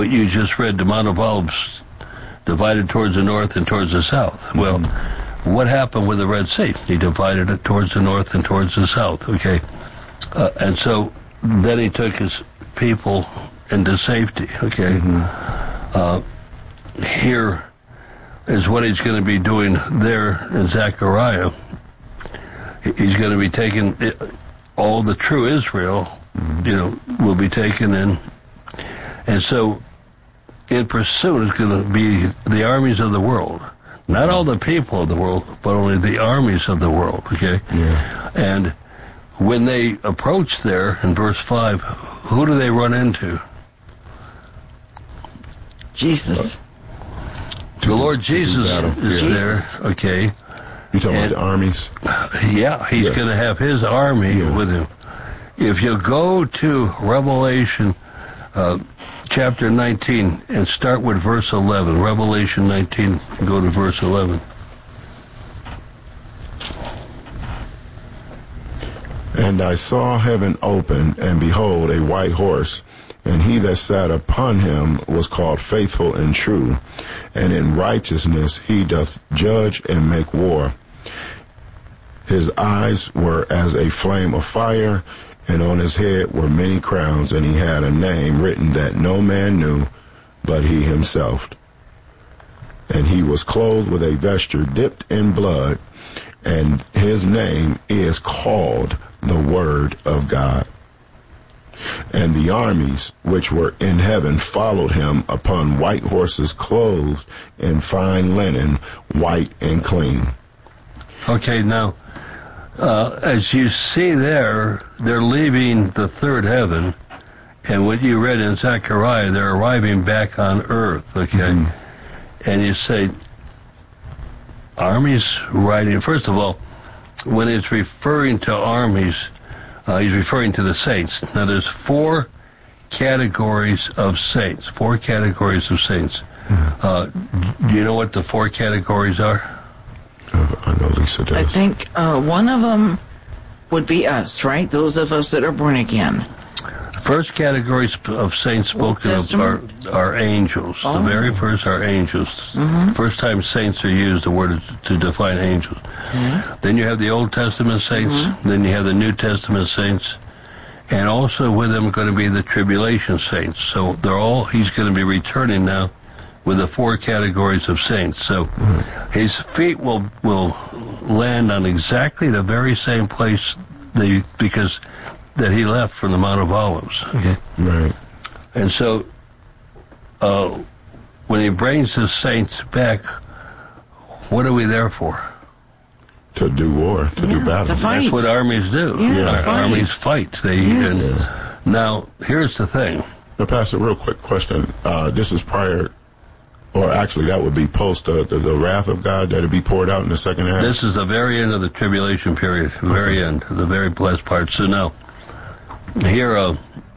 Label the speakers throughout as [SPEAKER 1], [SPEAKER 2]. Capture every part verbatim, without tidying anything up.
[SPEAKER 1] what you just read, the Mount of Olives divided towards the north and towards the south. Mm-hmm. Well, what happened with the Red Sea? He divided it towards the north and towards the south, okay? Uh, and so then he took his people into safety, okay? Mm-hmm. Uh, here is what he's going to be doing there in Zechariah. He's going to be taking all the true Israel, mm-hmm. you know, will be taken in. And so in pursuit is going to be the armies of the world. Not all the people of the world, but only the armies of the world, okay?
[SPEAKER 2] Yeah.
[SPEAKER 1] And when they approach there, in verse five, who do they run into?
[SPEAKER 3] Jesus.
[SPEAKER 1] The Lord Jesus is
[SPEAKER 3] Jesus.
[SPEAKER 1] there, okay?
[SPEAKER 2] You talking
[SPEAKER 1] and,
[SPEAKER 2] about the armies?
[SPEAKER 1] Yeah, he's
[SPEAKER 2] yeah.
[SPEAKER 1] going to have his army
[SPEAKER 2] yeah.
[SPEAKER 1] with him. If you go to Revelation uh, chapter nineteen and start with verse eleven, Revelation nineteen, go to verse eleven.
[SPEAKER 2] And I saw heaven open, and behold, a white horse, and he that sat upon him was called Faithful and True, and in righteousness he doth judge and make war. His eyes were as a flame of fire, and on his head were many crowns, and he had a name written that no man knew but he himself. And he was clothed with a vesture dipped in blood, and his name is called the Word of God. And the armies which were in heaven followed him upon white horses clothed in fine linen, white and clean.
[SPEAKER 1] Okay, now, uh, as you see there, they're leaving the third heaven, and what you read in Zechariah, they're arriving back on earth, okay? Mm-hmm. And you say, armies riding, first of all, when it's referring to armies, uh, he's referring to the saints. Now, there's four categories of saints, four categories of saints. Mm-hmm. Uh, do you know what the four categories are?
[SPEAKER 2] Uh, I know Lisa does.
[SPEAKER 3] I think uh, one of them would be us, right? Those of us that are born again.
[SPEAKER 1] First categories of saints spoken of are, are angels. Oh. The very first are angels. Mm-hmm. First time saints are used, the word is to define angels. Mm-hmm. Then you have the Old Testament saints. Mm-hmm. Then you have the New Testament saints. And also with them are going to be the tribulation saints. So they're all, he's going to be returning now with the four categories of saints. So mm-hmm. his feet will will land on exactly the very same place they, because that he left from the Mount of Olives. Okay?
[SPEAKER 2] Right.
[SPEAKER 1] And so uh, when he brings his saints back, what are we there for?
[SPEAKER 2] To do war, to
[SPEAKER 3] yeah,
[SPEAKER 2] do battle.
[SPEAKER 3] To fight.
[SPEAKER 1] That's what armies do.
[SPEAKER 3] Yeah,
[SPEAKER 1] Our
[SPEAKER 3] fight.
[SPEAKER 1] armies fight. They
[SPEAKER 3] yes.
[SPEAKER 1] and now here's the thing.
[SPEAKER 2] Now, Pastor, real quick question. Uh, this is prior, or actually that would be post uh, the, the wrath of God that would be poured out in the second half?
[SPEAKER 1] This is the very end of the tribulation period, the very
[SPEAKER 2] okay.
[SPEAKER 1] end, the very blessed part. So now, here, uh,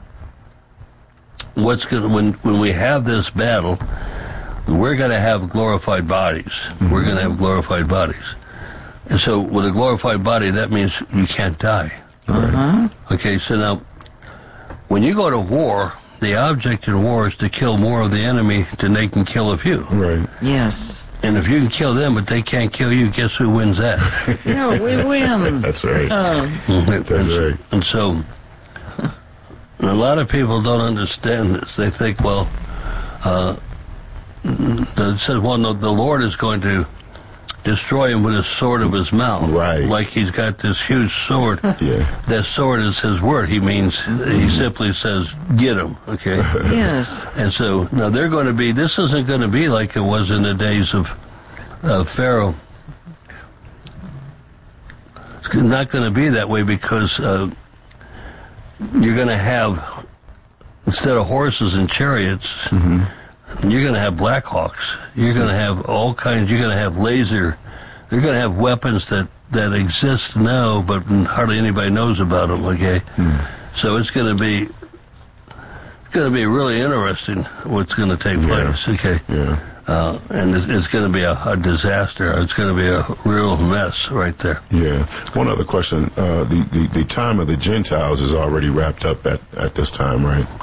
[SPEAKER 1] what's going when when we have this battle, we're going to have glorified bodies. Mm-hmm. We're going to have glorified bodies. And so with a glorified body, that means you can't die.
[SPEAKER 3] Uh-huh.
[SPEAKER 1] Okay, so now, when you go to war, the object in war is to kill more of the enemy than they can kill of you.
[SPEAKER 2] Right.
[SPEAKER 3] Yes.
[SPEAKER 1] And if you can kill them, but they can't kill you, guess who wins that?
[SPEAKER 3] Yeah, we win.
[SPEAKER 2] That's right.
[SPEAKER 3] Uh,
[SPEAKER 2] That's right.
[SPEAKER 1] And so, a lot of people don't understand this. They think, well, uh, it says, well, no, the Lord is going to destroy him with his sword of his mouth.
[SPEAKER 2] Right.
[SPEAKER 1] Like he's got this huge sword.
[SPEAKER 2] Yeah.
[SPEAKER 1] That sword is his word. He means, he simply says, get him, okay?
[SPEAKER 3] yes.
[SPEAKER 1] And so, now they're going to be, this isn't going to be like it was in the days of uh, Pharaoh. It's not going to be that way because uh, you're going to have, instead of horses and chariots, mm-hmm. you're going to have Black Hawks. You're going to have all kinds, you're going to have laser, you're going to have weapons that, that exist now, but hardly anybody knows about them, okay? Mm. So it's going to be, it's going to be really interesting what's going to take place,
[SPEAKER 2] yeah.
[SPEAKER 1] okay?
[SPEAKER 2] Yeah.
[SPEAKER 1] Uh, and it's, it's going to be a, a disaster. It's going to be a real mess right there.
[SPEAKER 2] Yeah. One other question. Uh, the, the, the time of the Gentiles is already wrapped up at, at this time, right?
[SPEAKER 1] Yeah.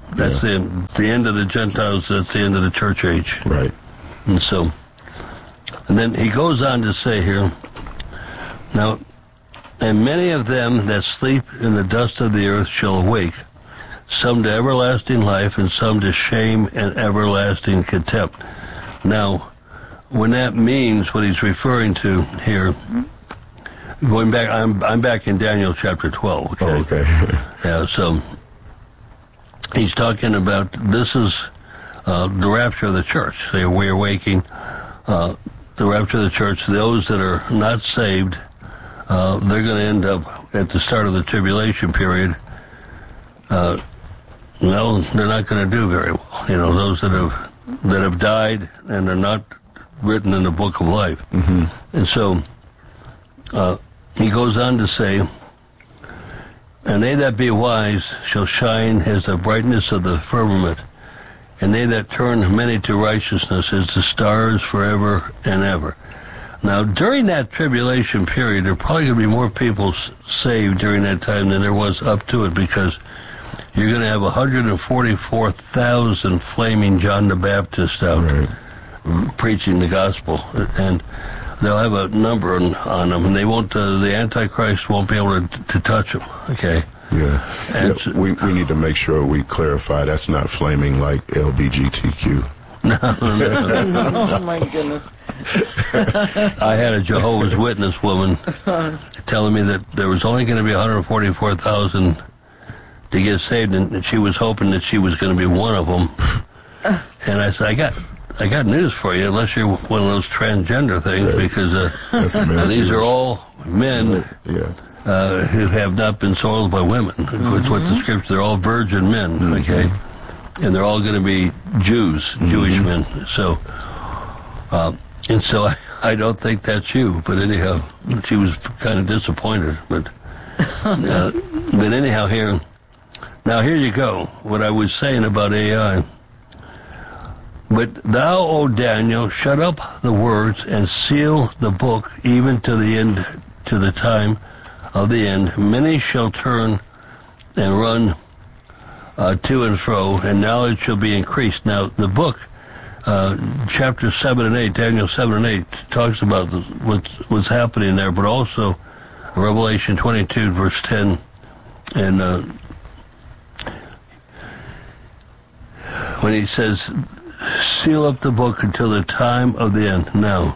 [SPEAKER 1] That's
[SPEAKER 2] Yeah.
[SPEAKER 1] the the end of the Gentiles. That's the end of the church age.
[SPEAKER 2] Right.
[SPEAKER 1] And so, and then he goes on to say here, now, and many of them that sleep in the dust of the earth shall awake, some to everlasting life, and some to shame and everlasting contempt. Now, when that means what he's referring to here, going back, I'm I'm back in Daniel chapter twelve. Okay.
[SPEAKER 2] Oh, okay.
[SPEAKER 1] Yeah. So he's talking about this is uh, the rapture of the church. Say we're waking. Uh, the rapture of the church. Those that are not saved, uh, they're going to end up at the start of the tribulation period. Uh, no, they're not going to do very well. You know, those that have that have died and are not written in the book of life.
[SPEAKER 2] Mm-hmm.
[SPEAKER 1] And so uh, he goes on to say, and they that be wise shall shine as the brightness of the firmament, and they that turn many to righteousness as the stars forever and ever. Now, during that tribulation period, there are probably going to be more people s- saved during that time than there was up to it, because you're going to have one hundred forty-four thousand flaming John the Baptist out
[SPEAKER 2] Right.
[SPEAKER 1] preaching the gospel, and they'll have a number on, on them, and they won't. Uh, the Antichrist won't be able to, to touch them. Okay.
[SPEAKER 2] Yeah.
[SPEAKER 1] And
[SPEAKER 2] yeah we we need to make sure we clarify that's not flaming like L G B T Q.
[SPEAKER 3] Oh my goodness.
[SPEAKER 1] I had a Jehovah's Witness woman telling me that there was only going to be one hundred forty-four thousand to get saved, and she was hoping that she was going to be one of them. And I said, I got, I got news for you, unless you're one of those transgender things, because uh,
[SPEAKER 2] That's
[SPEAKER 1] these are all men
[SPEAKER 2] Yeah.
[SPEAKER 1] uh, who have not been soiled by women.
[SPEAKER 3] Mm-hmm.
[SPEAKER 1] It's what the scripture. They're all virgin men,
[SPEAKER 2] Mm-hmm.
[SPEAKER 1] okay, and they're all going to be Jews,
[SPEAKER 2] Mm-hmm.
[SPEAKER 1] Jewish men. So, uh, and so I, I don't think that's you. But anyhow, she was kind of disappointed. But, uh, but anyhow, here. Now here you go, what I was saying about A I. But thou, O Daniel, shut up the words and seal the book even to the end, to the time of the end. Many shall turn and run uh, to and fro, and knowledge shall be increased. Now the book, uh, chapter seven and eight, Daniel seven and eight, talks about the, what's, what's happening there, but also Revelation twenty-two, verse ten, and uh, when he says, seal up the book until the time of the end. Now,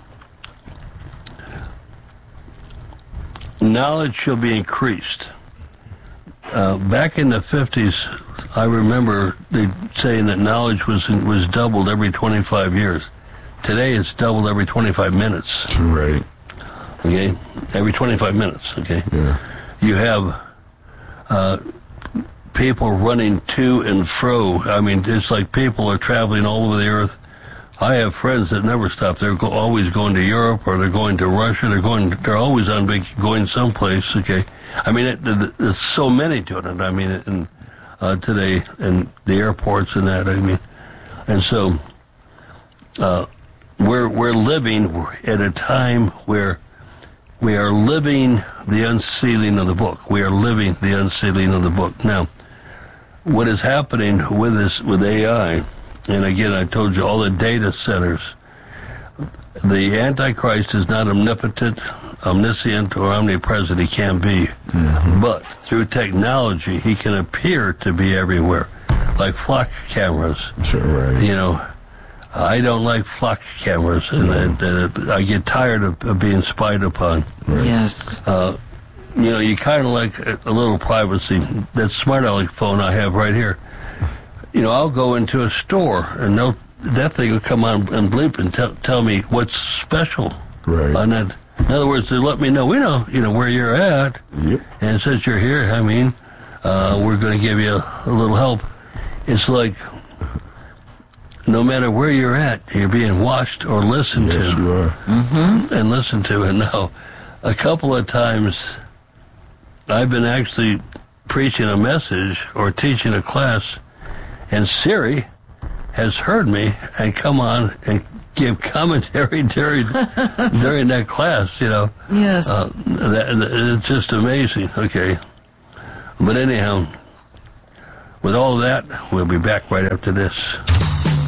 [SPEAKER 1] knowledge shall be increased. Uh, back in the fifties, I remember they saying that knowledge was was doubled every twenty-five years. Today, it's doubled every twenty-five minutes.
[SPEAKER 2] Right.
[SPEAKER 1] Okay, every twenty-five minutes. Okay,
[SPEAKER 2] Yeah.
[SPEAKER 1] you have uh, people running to and fro. I mean, it's like people are traveling all over the earth. I have friends that never stop. They're go- always going to Europe, or they're going to Russia. They're going. They're always on big, going someplace. Okay, I mean, it, it, there's so many doing it. I mean, and uh, today, and the airports and that. I mean, and so uh, we're we're living at a time where we are living the unsealing of the book. We are living the unsealing of the book now. What is happening with this, with A I, and again, I told you, all the data centers, the Antichrist is not omnipotent, omniscient, or omnipresent. He can't be. Mm-hmm. But through technology, he can appear to be everywhere, like flock cameras.
[SPEAKER 2] Sure, right.
[SPEAKER 1] You know, I don't like flock cameras, and, and, and I get tired of, of being spied upon.
[SPEAKER 2] Right.
[SPEAKER 3] Yes.
[SPEAKER 1] Uh, you know, you kind of like a, a little privacy. That smart aleck phone I have right here. You know, I'll go into a store, and they'll, that thing will come on and bleep and tell tell me what's special.
[SPEAKER 2] Right.
[SPEAKER 1] On that. In other words, they let me know. We know, you know, where you're at.
[SPEAKER 2] Yep.
[SPEAKER 1] And since you're here, I mean, uh, we're going to give you a, a little help. It's like, no matter where you're at, you're being watched or listened
[SPEAKER 2] Yes,
[SPEAKER 1] to.
[SPEAKER 2] you are.
[SPEAKER 3] Mm-hmm.
[SPEAKER 1] And listened to. And now, a couple of times, I've been actually preaching a message or teaching a class, and Siri has heard me and come on and give commentary during during that class. You know,
[SPEAKER 3] Yes.
[SPEAKER 1] uh, that, that, it's just amazing. Okay, but anyhow, with all of that, we'll be back right after this.